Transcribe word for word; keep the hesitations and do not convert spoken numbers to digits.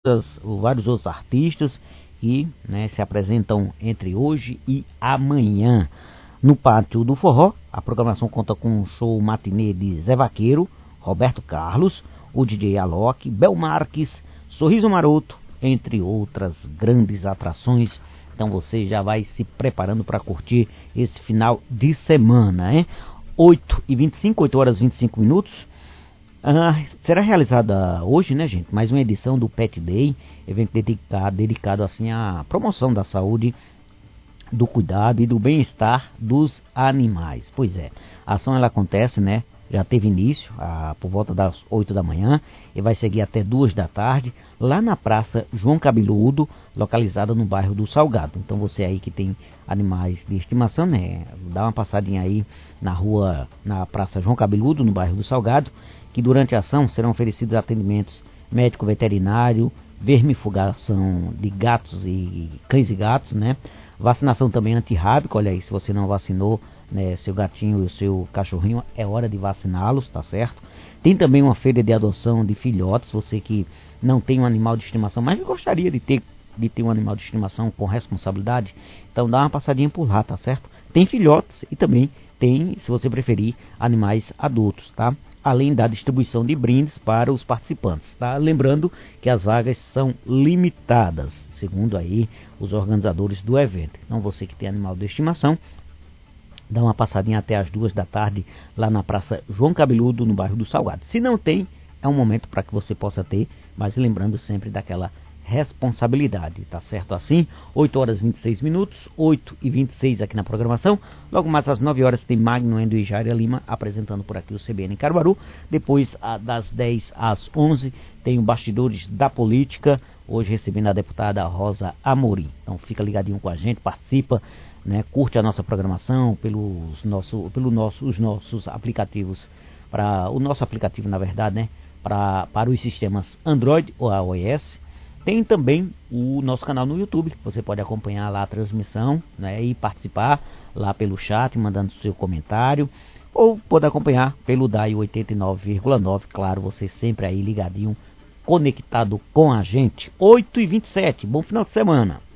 vários outros artistas que, né, se apresentam entre hoje e amanhã. No Pátio do Forró, a programação conta com um show matinê de Zé Vaqueiro, Roberto Carlos, o D J Alok, Bel Marques, Sorriso Maroto, entre outras grandes atrações. Então você já vai se preparando para curtir esse final de semana, hein? oito e vinte e cinco, oito horas e vinte e cinco minutos. Ah, será realizada hoje, né, gente, mais uma edição do Pet Day, evento dedicado, dedicado assim à promoção da saúde, do cuidado e do bem-estar dos animais. Pois é, a ação ela acontece, né, já teve início a, por volta das oito da manhã e vai seguir até duas da tarde, lá na Praça João Cabeludo, localizada no bairro do Salgado. Então você aí que tem animais de estimação, né, dá uma passadinha aí na rua, na Praça João Cabeludo, no bairro do Salgado, que durante a ação serão oferecidos atendimentos médico-veterinário, vermifugação de gatos e cães e gatos, né, vacinação também antirrábica. Olha aí, se você não vacinou, né, seu gatinho e o seu cachorrinho, é hora de vaciná-los, tá certo? Tem também uma feira de adoção de filhotes, você que não tem um animal de estimação, mas gostaria de ter, de ter um animal de estimação com responsabilidade, então dá uma passadinha por lá, tá certo? Tem filhotes e também tem, se você preferir, animais adultos, tá? Além da distribuição de brindes para os participantes, tá? Lembrando que as vagas são limitadas, segundo aí os organizadores do evento. Então você que tem animal de estimação, dá uma passadinha até as duas da tarde lá na Praça João Cabeludo, no bairro do Salgado. Se não tem, é um momento para que você possa ter, mas lembrando sempre daquela responsabilidade, tá certo assim? oito horas e vinte e seis minutos, oito e vinte e seis aqui na programação. Logo mais às nove horas tem Magno Endo e Jair Lima apresentando por aqui o C B N Caruaru. Depois, das dez às onze, tem o Bastidores da Política, hoje recebendo a deputada Rosa Amorim. Então fica ligadinho com a gente, participa, né, curte a nossa programação pelos nosso, pelo nosso, os nossos aplicativos, para o nosso aplicativo, na verdade, né, pra, para os sistemas Android ou iOS. Tem também o nosso canal no YouTube, você pode acompanhar lá a transmissão, né, e participar lá pelo chat, mandando seu comentário, ou pode acompanhar pelo D A I oitenta e nove vírgula nove, claro, você sempre aí ligadinho, conectado com a gente. oito e vinte e sete, bom final de semana.